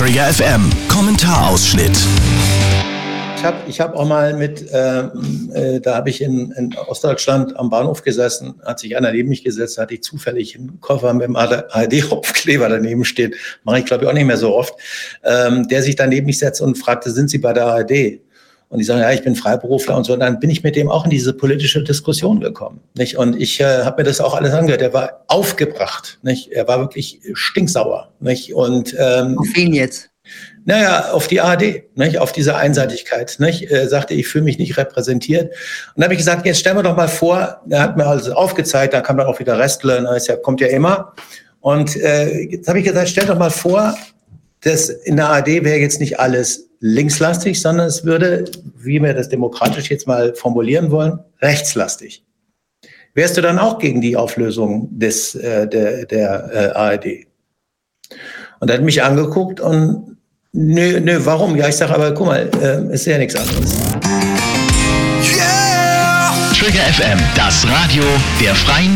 Trigger FM Kommentarausschnitt. Ich hab auch mal da habe ich in Ostdeutschland am Bahnhof gesessen, hat sich einer neben mich gesetzt, hatte ich zufällig einen Koffer mit dem ARD-Hauptkleber daneben stehen, mache ich glaube ich auch nicht mehr so oft, der sich dann neben mich setzt und fragte, sind Sie bei der ARD? Und ich sage, ja, ich bin Freiberufler und so. Und dann bin ich mit dem auch in diese politische Diskussion gekommen. Nicht? Und ich habe mir das auch alles angehört. Er war aufgebracht. Nicht? Er war wirklich stinksauer. Nicht? Und, auf wen jetzt? Naja, auf die ARD, nicht? Auf diese Einseitigkeit. Nicht? Er sagte, ich fühle mich nicht repräsentiert. Und dann habe ich gesagt, jetzt stellen wir doch mal vor, er hat mir alles aufgezeigt, da kam dann auch wieder Restle, kommt ja immer. Und jetzt habe ich gesagt, stell doch mal vor, dass in der ARD wäre jetzt nicht alles linkslastig, sondern es würde, wie wir das demokratisch jetzt mal formulieren wollen, rechtslastig. Wärst du dann auch gegen die Auflösung der ARD? Und er hat mich angeguckt und nö, warum? Ja, ich sage, aber guck mal, ist ja nichts anderes. Yeah! Trigger FM, das Radio der Freien